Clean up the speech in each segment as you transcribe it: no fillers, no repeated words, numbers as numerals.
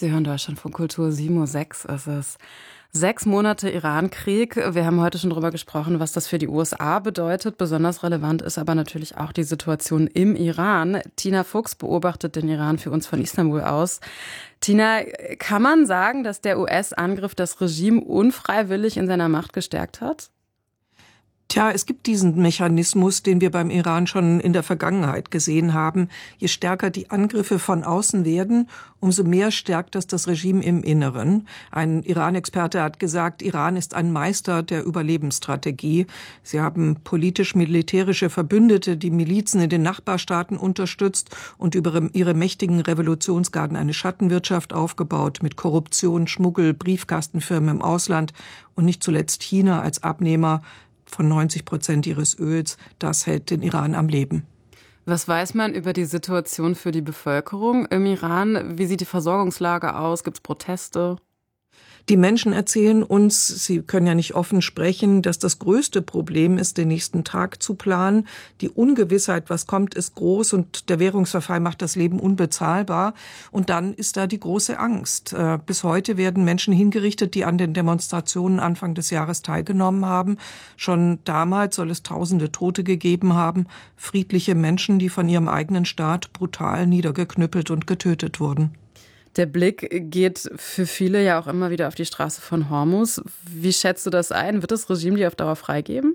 Sie hören Deutschlandfunk Kultur, 7:06 Uhr ist es. 6 Monate Irankrieg. Wir haben heute schon darüber gesprochen, was das für die USA bedeutet. Besonders relevant ist aber natürlich auch die Situation im Iran. Tina Fuchs beobachtet den Iran für uns von Istanbul aus. Tina, kann man sagen, dass der US-Angriff das Regime unfreiwillig in seiner Macht gestärkt hat? Tja, es gibt diesen Mechanismus, den wir beim Iran schon in der Vergangenheit gesehen haben. Je stärker die Angriffe von außen werden, umso mehr stärkt das Regime im Inneren. Ein Iran-Experte hat gesagt, Iran ist ein Meister der Überlebensstrategie. Sie haben politisch-militärische Verbündete, die Milizen in den Nachbarstaaten unterstützt und über ihre mächtigen Revolutionsgarden eine Schattenwirtschaft aufgebaut mit Korruption, Schmuggel, Briefkastenfirmen im Ausland und nicht zuletzt China als Abnehmer von 90% ihres Öls. Das hält den Iran am Leben. Was weiß man über die Situation für die Bevölkerung im Iran? Wie sieht die Versorgungslage aus? Gibt es Proteste? Die Menschen erzählen uns, sie können ja nicht offen sprechen, dass das größte Problem ist, den nächsten Tag zu planen. Die Ungewissheit, was kommt, ist groß und der Währungsverfall macht das Leben unbezahlbar. Und dann ist da die große Angst. Bis heute werden Menschen hingerichtet, die an den Demonstrationen Anfang des Jahres teilgenommen haben. Schon damals soll es tausende Tote gegeben haben. Friedliche Menschen, die von ihrem eigenen Staat brutal niedergeknüppelt und getötet wurden. Der Blick geht für viele ja auch immer wieder auf die Straße von Hormuz. Wie schätzt du das ein? Wird das Regime die auf Dauer freigeben?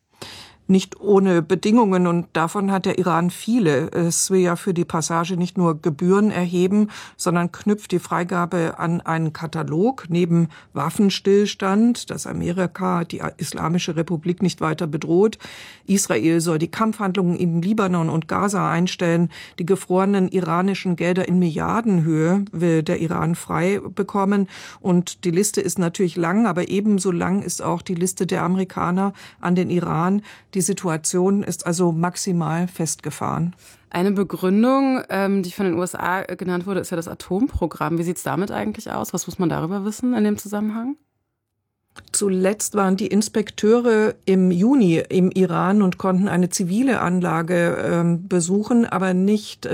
Nicht ohne Bedingungen, und davon hat der Iran viele. Es will ja für die Passage nicht nur Gebühren erheben, sondern knüpft die Freigabe an einen Katalog neben Waffenstillstand, dass Amerika die Islamische Republik nicht weiter bedroht. Israel soll die Kampfhandlungen in Libanon und Gaza einstellen. Die gefrorenen iranischen Gelder in Milliardenhöhe will der Iran frei bekommen. Und die Liste ist natürlich lang, aber ebenso lang ist auch die Liste der Amerikaner an den Iran. Die Situation ist also maximal festgefahren. Eine Begründung, die von den USA genannt wurde, ist ja das Atomprogramm. Wie sieht es damit eigentlich aus? Was muss man darüber wissen in dem Zusammenhang? Zuletzt waren die Inspekteure im Juni im Iran und konnten eine zivile Anlage besuchen, aber nicht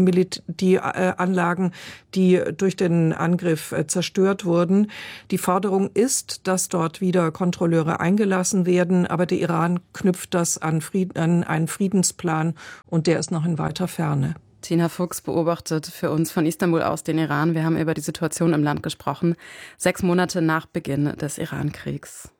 die Anlagen, die durch den Angriff zerstört wurden. Die Forderung ist, dass dort wieder Kontrolleure eingelassen werden, aber der Iran knüpft das an einen Friedensplan und der ist noch in weiter Ferne. Tina Fuchs beobachtet für uns von Istanbul aus den Iran. Wir haben über die Situation im Land gesprochen, 6 Monate nach Beginn des Irankriegs.